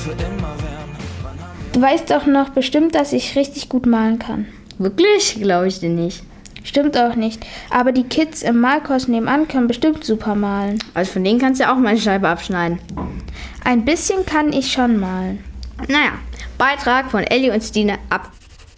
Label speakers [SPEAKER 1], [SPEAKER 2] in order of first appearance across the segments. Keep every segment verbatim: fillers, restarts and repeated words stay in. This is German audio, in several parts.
[SPEAKER 1] für immer wären.
[SPEAKER 2] Du weißt doch noch bestimmt, dass ich richtig gut malen kann.
[SPEAKER 3] Wirklich? Glaube ich dir nicht.
[SPEAKER 2] Stimmt auch nicht. Aber die Kids im Malkurs nebenan können bestimmt super malen.
[SPEAKER 3] Also von denen kannst du ja auch mal eine Scheibe abschneiden.
[SPEAKER 2] Ein bisschen kann ich schon malen.
[SPEAKER 3] Naja, Beitrag von Elli und Stine ab.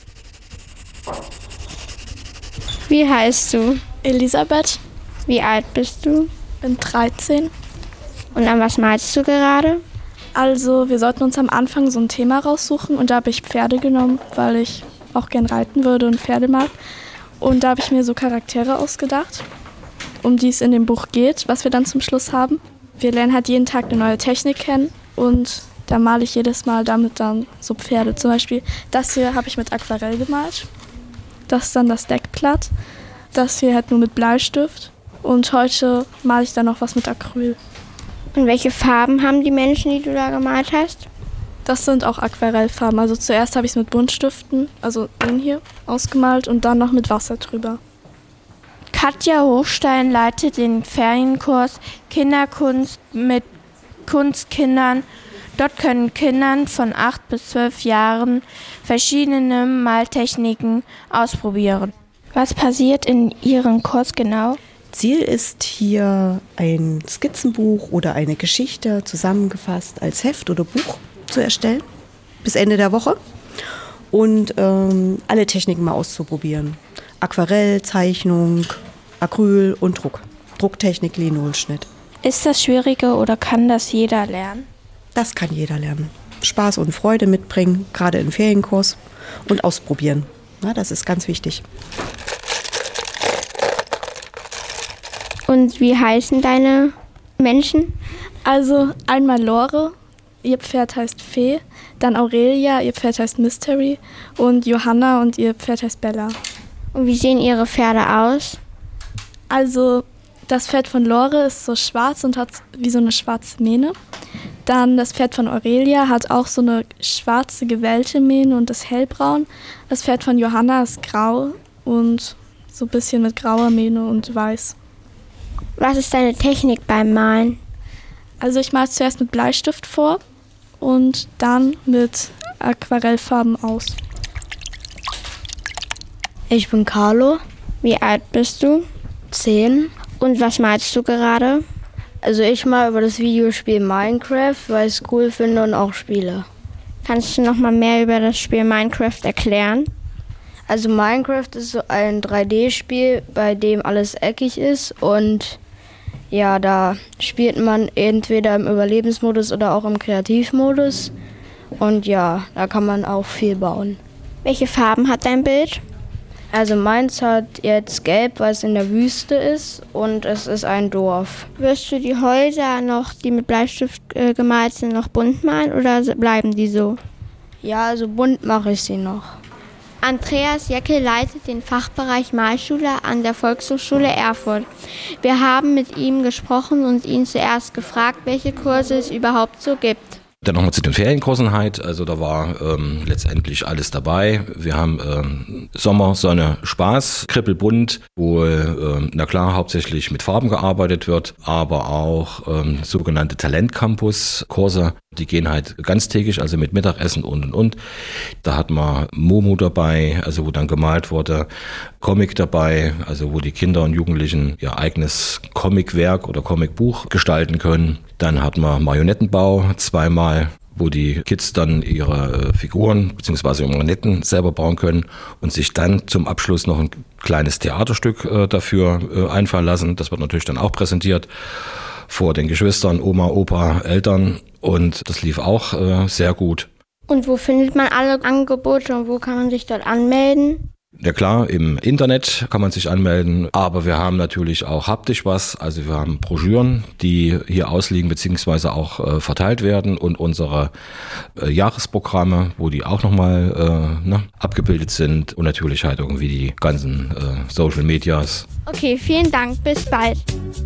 [SPEAKER 4] Wie heißt du?
[SPEAKER 5] Elisabeth.
[SPEAKER 4] Wie alt bist du?
[SPEAKER 5] Bin dreizehn.
[SPEAKER 4] Und an was malst du gerade?
[SPEAKER 5] Also wir sollten uns am Anfang so ein Thema raussuchen und da habe ich Pferde genommen, weil ich auch gern reiten würde und Pferde mag. Und da habe ich mir so Charaktere ausgedacht, um die es in dem Buch geht, was wir dann zum Schluss haben. Wir lernen halt jeden Tag eine neue Technik kennen und da male ich jedes Mal damit dann so Pferde. Zum Beispiel das hier habe ich mit Aquarell gemalt. Das ist dann das Deckblatt. Das hier halt nur mit Bleistift. Und heute male ich dann noch was mit Acryl.
[SPEAKER 4] Und welche Farben haben die Menschen, die du da gemalt hast?
[SPEAKER 5] Das sind auch Aquarellfarben. Also zuerst habe ich es mit Buntstiften, also den hier, ausgemalt und dann noch mit Wasser drüber.
[SPEAKER 4] Katja Hochstein leitet den Ferienkurs Kinderkunst mit Kunstkindern. Dort können Kindern von acht bis zwölf Jahren verschiedene Maltechniken ausprobieren. Was passiert in Ihrem Kurs genau?
[SPEAKER 6] Ziel ist hier ein Skizzenbuch oder eine Geschichte zusammengefasst als Heft oder Buch zu erstellen, bis Ende der Woche und ähm, alle Techniken mal auszuprobieren. Aquarell, Zeichnung, Acryl und Druck. Drucktechnik, Linolschnitt.
[SPEAKER 4] Ist das schwieriger oder kann das jeder lernen?
[SPEAKER 6] Das kann jeder lernen. Spaß und Freude mitbringen, gerade im Ferienkurs und ausprobieren. Na, das ist ganz wichtig.
[SPEAKER 4] Und wie heißen deine Menschen?
[SPEAKER 5] Also einmal Lore, ihr Pferd heißt Fee, dann Aurelia, ihr Pferd heißt Mystery und Johanna und ihr Pferd heißt Bella.
[SPEAKER 4] Und wie sehen ihre Pferde aus?
[SPEAKER 5] Also das Pferd von Lore ist so schwarz und hat wie so eine schwarze Mähne. Dann das Pferd von Aurelia hat auch so eine schwarze gewellte Mähne und ist hellbraun. Das Pferd von Johanna ist grau und so ein bisschen mit grauer Mähne und weiß.
[SPEAKER 4] Was ist deine Technik beim Malen?
[SPEAKER 5] Also ich male zuerst mit Bleistift vor und dann mit Aquarellfarben aus.
[SPEAKER 4] Ich bin Carlo. Wie alt bist du?
[SPEAKER 3] Zehn.
[SPEAKER 4] Und was malst du gerade?
[SPEAKER 3] Also ich mal über das Videospiel Minecraft, weil ich es cool finde und auch spiele.
[SPEAKER 4] Kannst du noch mal mehr über das Spiel Minecraft erklären?
[SPEAKER 3] Also Minecraft ist so ein drei D-Spiel, bei dem alles eckig ist und ja, da spielt man entweder im Überlebensmodus oder auch im Kreativmodus und ja, da kann man auch viel bauen.
[SPEAKER 4] Welche Farben hat dein Bild?
[SPEAKER 3] Also meins hat jetzt gelb, weil es in der Wüste ist und es ist ein Dorf.
[SPEAKER 4] Wirst du die Häuser noch, die mit Bleistift äh, gemalt sind, noch bunt malen oder bleiben die so?
[SPEAKER 3] Ja, also bunt mache ich sie noch.
[SPEAKER 4] Andreas Jeckel leitet den Fachbereich Malschule an der Volkshochschule Erfurt. Wir haben mit ihm gesprochen und ihn zuerst gefragt, welche Kurse es überhaupt so gibt.
[SPEAKER 7] Dann nochmal zu den Ferienkursen halt, also da war ähm, letztendlich alles dabei. Wir haben ähm, Sommer, Sonne, Spaß, kribbelbunt, wo, ähm, na klar, hauptsächlich mit Farben gearbeitet wird, aber auch ähm, sogenannte Talentcampus-Kurse, die gehen halt ganztägig, also mit Mittagessen und und und. Da hat man Momo dabei, also wo dann gemalt wurde, Comic dabei, also wo die Kinder und Jugendlichen ihr eigenes Comicwerk oder Comicbuch gestalten können. Dann hat man Marionettenbau zweimal, wo die Kids dann ihre Figuren bzw. Marionetten selber bauen können und sich dann zum Abschluss noch ein kleines Theaterstück äh, dafür äh, einfallen lassen. Das wird natürlich dann auch präsentiert vor den Geschwistern, Oma, Opa, Eltern und das lief auch äh, sehr gut.
[SPEAKER 4] Und wo findet man alle Angebote und wo kann man sich dort anmelden?
[SPEAKER 7] Ja klar, im Internet kann man sich anmelden, aber wir haben natürlich auch haptisch was, also wir haben Broschüren, die hier ausliegen bzw. auch äh, verteilt werden und unsere äh, Jahresprogramme, wo die auch nochmal äh, ne, abgebildet sind und natürlich halt irgendwie die ganzen äh, Social Medias.
[SPEAKER 4] Okay, vielen Dank, bis bald.